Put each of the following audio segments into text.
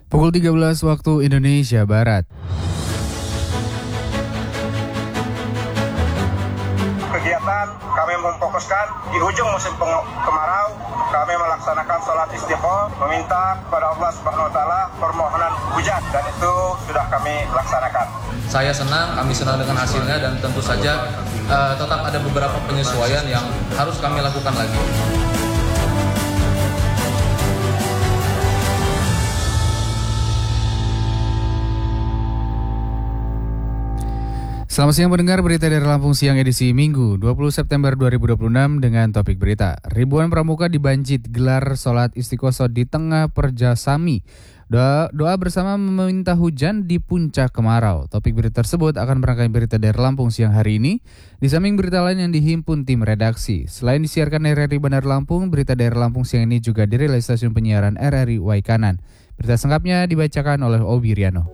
Pukul 13 waktu Indonesia Barat. Kegiatan kami memfokuskan di ujung musim kemarau, kami melaksanakan sholat istiqo, meminta kepada Allah Subhanahu Wa Taala permohonan hujan, dan itu sudah kami laksanakan. Saya senang, kami senang dengan hasilnya, dan tentu saja tetap ada beberapa penyesuaian yang harus kami lakukan lagi. Selamat siang pendengar, berita dari Lampung Siang edisi Minggu 20 September 2026 dengan topik berita. Ribuan pramuka di Banjit gelar sholat istiqosah di tengah perjasami. Doa bersama meminta hujan di puncak kemarau. Topik berita tersebut akan merangkai berita dari Lampung Siang hari ini, di samping berita lain yang dihimpun tim redaksi. Selain disiarkan RRI Bandar Lampung, berita dari Lampung Siang ini juga dirilis stasiun penyiaran RRI Waikanan. Berita selengkapnya dibacakan oleh Obi Riano.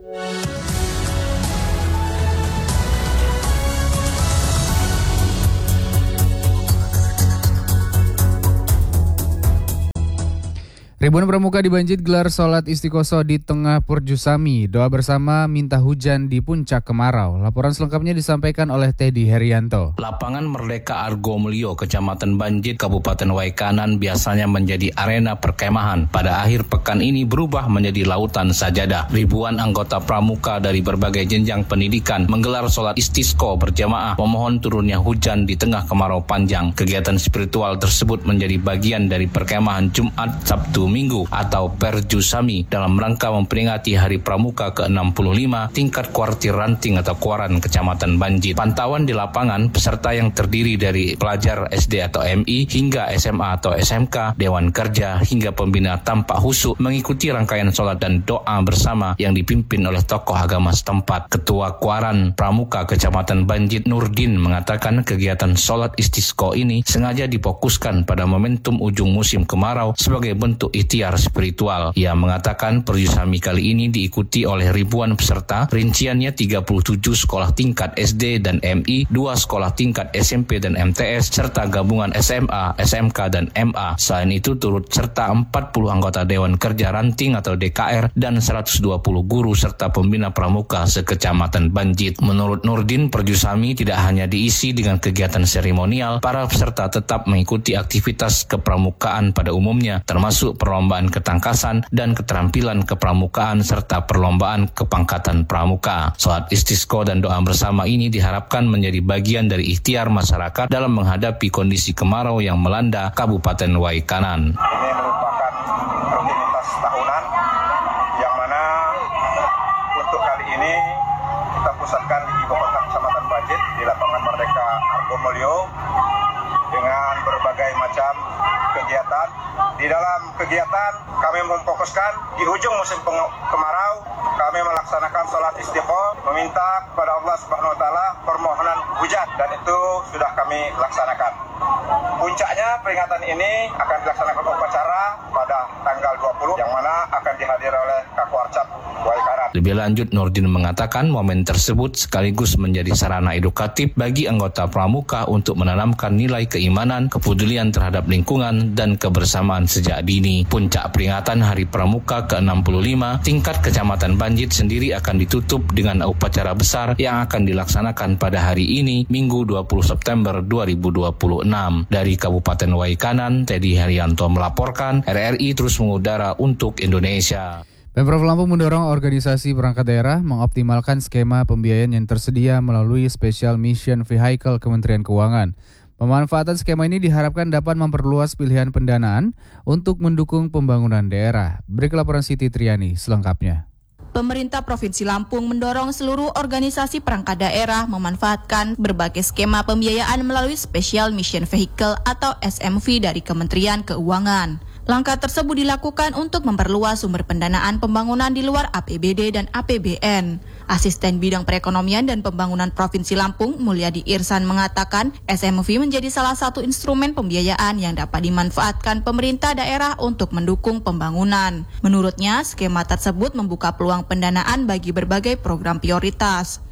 Ribuan pramuka di Banjit gelar sholat istiqosah di tengah perjusami. Doa bersama minta hujan di puncak kemarau. Laporan selengkapnya disampaikan oleh Teddy Herianto. Lapangan Merdeka Argomulyo, Kecamatan Banjit, Kabupaten Waikanan biasanya menjadi arena perkemahan. Pada akhir pekan ini berubah menjadi lautan sajadah. Ribuan anggota pramuka dari berbagai jenjang pendidikan menggelar sholat istisqa berjamaah memohon turunnya hujan di tengah kemarau panjang. Kegiatan spiritual tersebut menjadi bagian dari perkemahan Jumat, Sabtu, Minggu atau Perjusami dalam rangka memperingati Hari Pramuka ke-65 tingkat kuartir ranting atau kuaran Kecamatan Banjit. Pantauan di lapangan, peserta yang terdiri dari pelajar SD atau MI hingga SMA atau SMK, Dewan Kerja hingga pembina tampak khusyuk mengikuti rangkaian sholat dan doa bersama yang dipimpin oleh tokoh agama setempat. Ketua Kuaran Pramuka Kecamatan Banjit Nurdin mengatakan kegiatan sholat istisqa ini sengaja difokuskan pada momentum ujung musim kemarau sebagai bentuk ikhtiar spiritual. Ia mengatakan perjusami kali ini diikuti oleh ribuan peserta, rinciannya 37 sekolah tingkat SD dan MI, 2 sekolah tingkat SMP dan MTS, serta gabungan SMA, SMK dan MA. Selain itu turut serta 40 anggota Dewan Kerja Ranting atau DKR dan 120 guru serta pembina pramuka sekecamatan Banjit. Menurut Nurdin, perjusami tidak hanya diisi dengan kegiatan seremonial, para peserta tetap mengikuti aktivitas kepramukaan pada umumnya, termasuk perlombaan ketangkasan dan keterampilan kepramukaan serta perlombaan kepangkatan pramuka. Salat istisqa dan doa bersama ini diharapkan menjadi bagian dari ikhtiar masyarakat dalam menghadapi kondisi kemarau yang melanda Kabupaten Waikanan. Ini merupakan rutinitas tahunan yang mana untuk kali ini kita pusatkan di ibu kota Kecamatan Banjit di lapangan Merdeka Argomulyo dengan berbagai macam kegiatan. Di dalam kegiatan kami memfokuskan di ujung musim kemarau, kami melaksanakan sholat istiqo, meminta kepada Allah Subhanahu Wa Taala permohonan hujan, dan itu sudah kami laksanakan. Puncaknya peringatan ini akan dilaksanakan upacara pada tanggal 20 yang mana akan dihadiri oleh Kakwarcap Waikanan. Lebih lanjut, Nurdin mengatakan momen tersebut sekaligus menjadi sarana edukatif bagi anggota pramuka untuk menanamkan nilai keimanan, kepedulian terhadap lingkungan, dan kebersamaan sejak dini. Puncak peringatan Hari Pramuka ke-65 tingkat Kecamatan Banjit sendiri akan ditutup dengan upacara besar yang akan dilaksanakan pada hari ini, Minggu 20 September 2026. Dari Kabupaten Waikanan, Teddy Herianto melaporkan, RRI terus mengudara untuk Indonesia. Pemprov Lampung mendorong organisasi perangkat daerah mengoptimalkan skema pembiayaan yang tersedia melalui Special Mission Vehicle Kementerian Keuangan. Pemanfaatan skema ini diharapkan dapat memperluas pilihan pendanaan untuk mendukung pembangunan daerah. Berikut laporan Siti Triani selengkapnya. Pemerintah Provinsi Lampung mendorong seluruh organisasi perangkat daerah memanfaatkan berbagai skema pembiayaan melalui Special Mission Vehicle atau SMV dari Kementerian Keuangan. Langkah tersebut dilakukan untuk memperluas sumber pendanaan pembangunan di luar APBD dan APBN. Asisten Bidang Perekonomian dan Pembangunan Provinsi Lampung, Mulyadi Irsan mengatakan, SMV menjadi salah satu instrumen pembiayaan yang dapat dimanfaatkan pemerintah daerah untuk mendukung pembangunan. Menurutnya, skema tersebut membuka peluang pendanaan bagi berbagai program prioritas.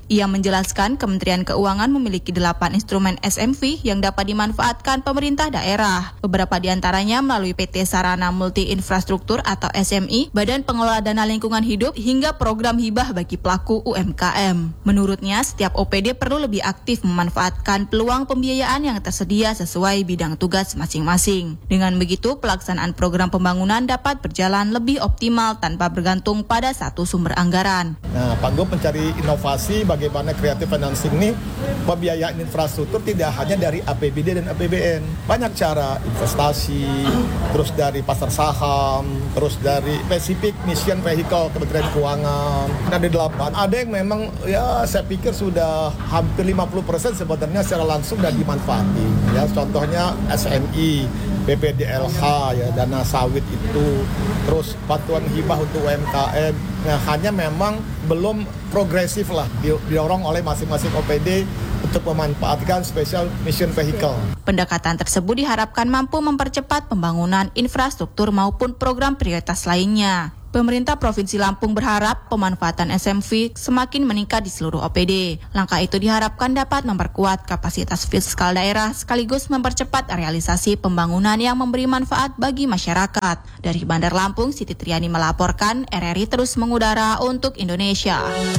Ia menjelaskan Kementerian Keuangan memiliki 8 instrumen SMV yang dapat dimanfaatkan pemerintah daerah. Beberapa di antaranya melalui PT Sarana Multi Infrastruktur atau SMI, Badan Pengelola Dana Lingkungan Hidup, hingga program hibah bagi pelaku UMKM. Menurutnya, setiap OPD perlu lebih aktif memanfaatkan peluang pembiayaan yang tersedia sesuai bidang tugas masing-masing. Dengan begitu, pelaksanaan program pembangunan dapat berjalan lebih optimal tanpa bergantung pada satu sumber anggaran. Nah, Pak Gub mencari inovasi bagaimana creative financing ini, pembiayaan infrastruktur tidak hanya dari APBD dan APBN. Banyak cara, investasi, terus dari pasar saham, terus dari specific mission vehicle Kementerian Keuangan. Ada 8. Ada yang memang ya saya pikir sudah hampir 50% sebenarnya secara langsung dan dimanfaati. Ya, contohnya SMI, BPDLH, ya, dana sawit itu, terus bantuan hibah untuk UMKM. Nah, hanya memang belum progresif lah didorong oleh masing-masing OPD untuk memanfaatkan special mission vehicle. Pendekatan tersebut diharapkan mampu mempercepat pembangunan infrastruktur maupun program prioritas lainnya. Pemerintah Provinsi Lampung berharap pemanfaatan SMV semakin meningkat di seluruh OPD. Langkah itu diharapkan dapat memperkuat kapasitas fiskal daerah sekaligus mempercepat realisasi pembangunan yang memberi manfaat bagi masyarakat. Dari Bandar Lampung, Siti Triani melaporkan, RRI terus mengudara untuk Indonesia.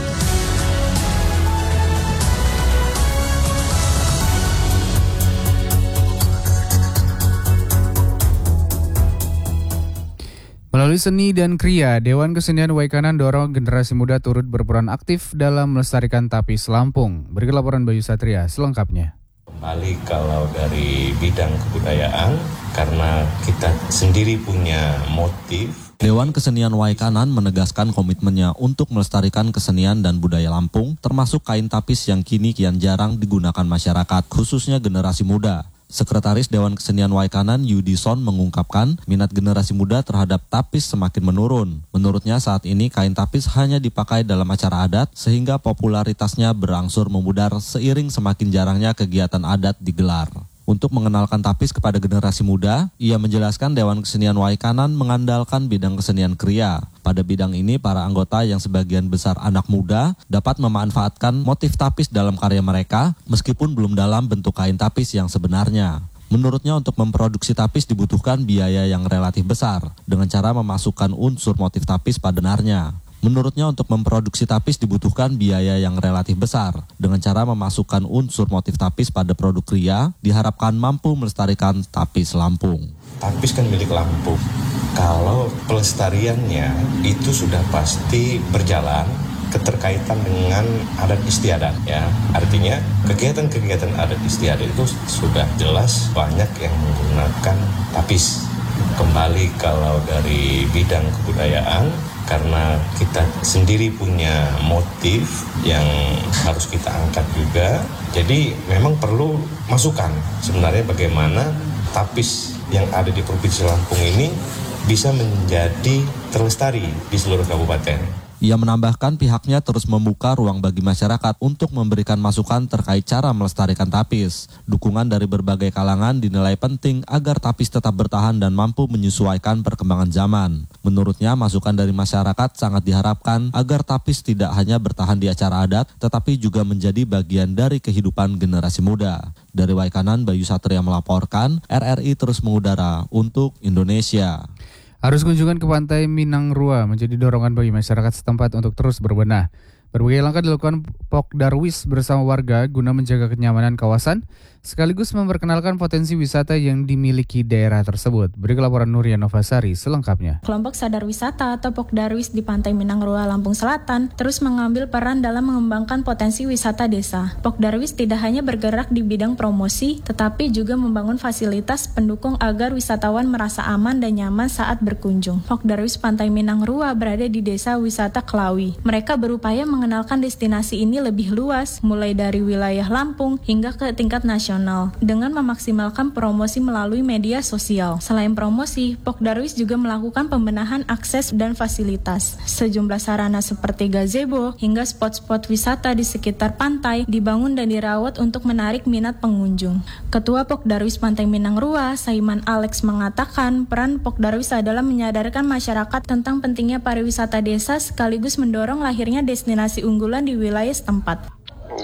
Melalui seni dan kriya, Dewan Kesenian Waikanan dorong generasi muda turut berperan aktif dalam melestarikan tapis Lampung. Berikut laporan Bayu Satria selengkapnya. Kembali kalau dari bidang kebudayaan, karena kita sendiri punya motif. Dewan Kesenian Waikanan menegaskan komitmennya untuk melestarikan kesenian dan budaya Lampung, termasuk kain tapis yang kini kian jarang digunakan masyarakat, khususnya generasi muda. Sekretaris Dewan Kesenian Waikanan Yudison mengungkapkan minat generasi muda terhadap tapis semakin menurun. Menurutnya saat ini kain tapis hanya dipakai dalam acara adat sehingga popularitasnya berangsur memudar seiring semakin jarangnya kegiatan adat digelar. Untuk mengenalkan tapis kepada generasi muda, ia menjelaskan Dewan Kesenian Waikanan mengandalkan bidang kesenian kriya. Pada bidang ini, para anggota yang sebagian besar anak muda dapat memanfaatkan motif tapis dalam karya mereka meskipun belum dalam bentuk kain tapis yang sebenarnya. Menurutnya untuk memproduksi tapis dibutuhkan biaya yang relatif besar dengan cara memasukkan unsur motif tapis pada benarnya. Menurutnya untuk memproduksi tapis dibutuhkan biaya yang relatif besar. Dengan cara memasukkan unsur motif tapis pada produk kriya, diharapkan mampu melestarikan tapis Lampung. Tapis kan milik Lampung. Kalau pelestariannya itu sudah pasti berjalan keterkaitan dengan adat istiadat, ya. Artinya kegiatan-kegiatan adat istiadat itu sudah jelas banyak yang menggunakan tapis. Kembali kalau dari bidang kebudayaan, karena kita sendiri punya motif yang harus kita angkat juga, jadi memang perlu masukan sebenarnya bagaimana tapis yang ada di Provinsi Lampung ini bisa menjadi terlestari di seluruh kabupaten. Ia menambahkan pihaknya terus membuka ruang bagi masyarakat untuk memberikan masukan terkait cara melestarikan tapis. Dukungan dari berbagai kalangan dinilai penting agar tapis tetap bertahan dan mampu menyesuaikan perkembangan zaman. Menurutnya, masukan dari masyarakat sangat diharapkan agar tapis tidak hanya bertahan di acara adat, tetapi juga menjadi bagian dari kehidupan generasi muda. Dari Waikanan, Bayu Satria melaporkan, RRI terus mengudara untuk Indonesia. Arus kunjungan ke Pantai Minangrua menjadi dorongan bagi masyarakat setempat untuk terus berbenah. Berbagai langkah dilakukan Pokdarwis bersama warga guna menjaga kenyamanan kawasan, sekaligus memperkenalkan potensi wisata yang dimiliki daerah tersebut. Berikut laporan Nuria Novasari selengkapnya. Kelompok Sadar Wisata atau Pokdarwis di Pantai Minangrua, Lampung Selatan terus mengambil peran dalam mengembangkan potensi wisata desa. Pokdarwis tidak hanya bergerak di bidang promosi, tetapi juga membangun fasilitas pendukung agar wisatawan merasa aman dan nyaman saat berkunjung. Pokdarwis Pantai Minangrua berada di Desa Wisata Kelawi. Mereka berupaya mengenalkan destinasi ini lebih luas, mulai dari wilayah Lampung hingga ke tingkat nasional, dengan memaksimalkan promosi melalui media sosial. Selain promosi, Pokdarwis juga melakukan pembenahan akses dan fasilitas. Sejumlah sarana seperti gazebo hingga spot-spot wisata di sekitar pantai dibangun dan dirawat untuk menarik minat pengunjung. Ketua Pokdarwis Pantai Minangrua, Saiman Alex, mengatakan peran Pokdarwis adalah menyadarkan masyarakat tentang pentingnya pariwisata desa sekaligus mendorong lahirnya destinasi unggulan di wilayah setempat.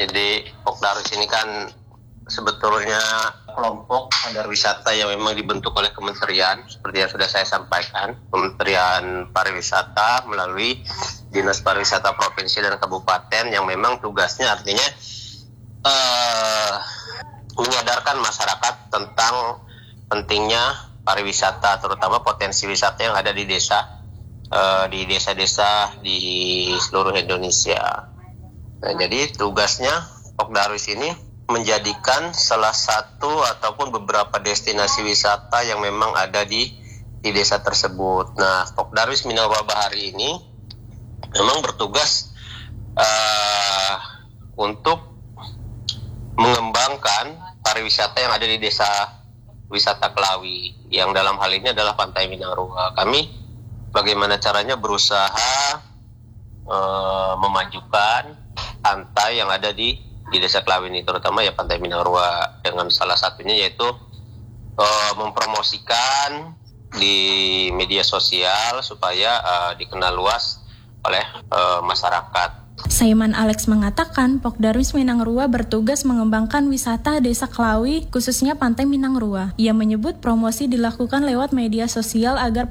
Jadi Pokdarwis ini kan sebetulnya kelompok pariwisata yang memang dibentuk oleh kementerian, seperti yang sudah saya sampaikan, Kementerian Pariwisata melalui Dinas Pariwisata Provinsi dan Kabupaten yang memang tugasnya artinya menyadarkan masyarakat tentang pentingnya pariwisata, terutama potensi wisata yang ada di desa-desa di seluruh Indonesia. Nah, jadi tugasnya Pokdarwis ini menjadikan salah satu ataupun beberapa destinasi wisata yang memang ada di desa tersebut. Nah, Pokdarwis Minangkabau Bahari ini memang bertugas untuk mengembangkan pariwisata yang ada di desa wisata Klawi, yang dalam hal ini adalah Pantai Minangruwa. Kami bagaimana caranya berusaha memajukan pantai yang ada di desa Klawi ini, terutama ya Pantai Minangruwa, dengan salah satunya yaitu mempromosikan di media sosial supaya dikenal luas oleh masyarakat. Saiman Alex mengatakan Pokdarwis Minangruwa bertugas mengembangkan wisata desa Klawi, khususnya Pantai Minangruwa. Ia menyebut promosi dilakukan lewat media sosial agar